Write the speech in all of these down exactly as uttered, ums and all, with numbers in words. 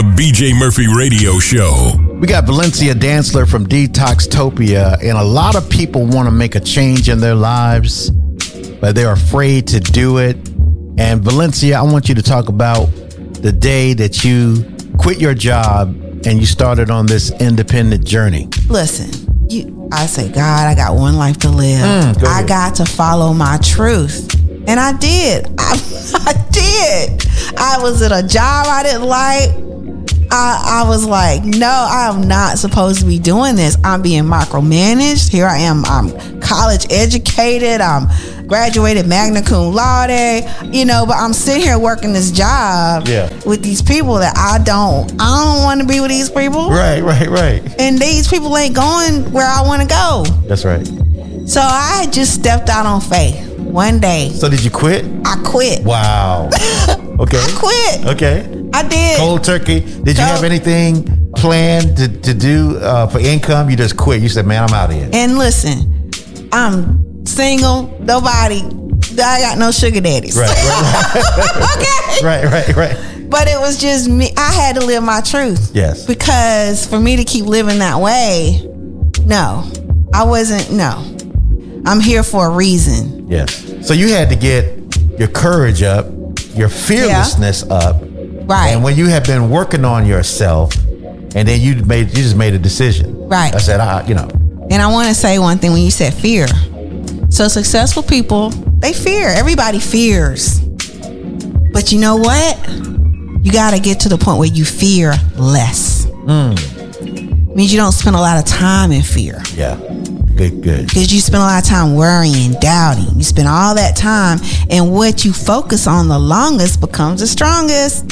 the B J Murphy Radio Show. We got Valencia Dantzler from Detoxtopia, and a lot of people want to make a change in their lives, but they're afraid to do it. And Valencia, I want you to talk about the day that you quit your job and you started on this independent journey. Listen, you, I say, God, I got one life to live. Mm, go I ahead. got to follow my truth. And I did. I, I did. I was at a job I didn't like. I, I was like, no, I'm not supposed to be doing this. I'm being micromanaged. Here I am. I'm college educated. I'm graduated magna cum laude. You know, but I'm sitting here working this job Yeah. with these people that I don't. I don't want to be with these people. Right, right, right. And these people ain't going where I want to go. That's right. So I just stepped out on faith one day. So did you quit? I quit. Wow. Okay. I quit. Okay. I did. Cold turkey. Did you Cold- have anything planned to, to do uh, for income? You just quit. You said, man, I'm out of here. And listen, I'm single. Nobody. I got no sugar daddies. Right, right, Okay. right, right, right. But it was just me. I had to live my truth. Yes. Because for me to keep living that way, no, I wasn't. No, I'm here for a reason. Yes. So you had to get your courage up, your fearlessness up. Right. And when you had been working on yourself, and then you made, you just made a decision. Right. I said, I, you know. And I want to say one thing when you said fear. So successful people, they fear. Everybody fears. But you know what? You got to get to the point where you fear less. Mm. Means you don't spend a lot of time in fear. Yeah. Good, good. Because you spend a lot of time worrying, doubting. You spend all that time, and what you focus on the longest becomes the strongest.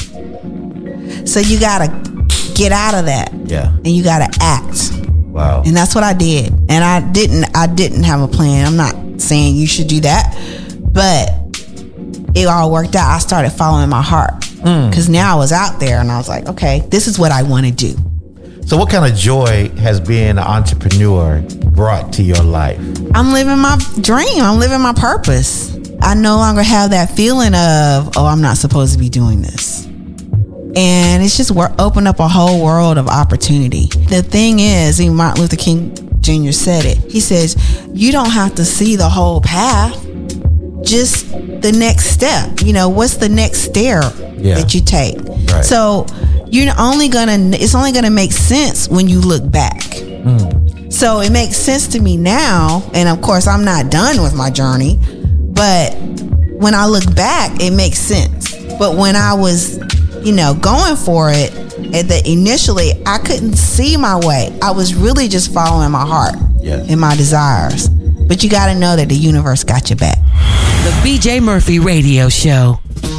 So you got to get out of that. Yeah. And you got to act. Wow. And that's what I did. And I didn't I didn't have a plan. I'm not saying you should do that, but it all worked out. I started following my heart. Because mm. now I was out there and I was like, okay, this is what I want to do. So what kind of joy has being an entrepreneur brought to your life? I'm living my dream. I'm living my purpose. I no longer have that feeling of, oh, I'm not supposed to be doing this. And it's just we're opened up a whole world of opportunity. The thing is, even Martin Luther King Junior said it. He says, you don't have to see the whole path. Just the next step. You know, what's the next stair yeah. that you take? Right. So you're only gonna, it's only gonna make sense when you look back. Mm. So it makes sense to me now. And of course, I'm not done with my journey. But when I look back, it makes sense. But when I was, you know, going for it, at the initially, I couldn't see my way. I was really just following my heart yes. and my desires. But you got to know that the universe got your back. The B J Murphy Radio Show.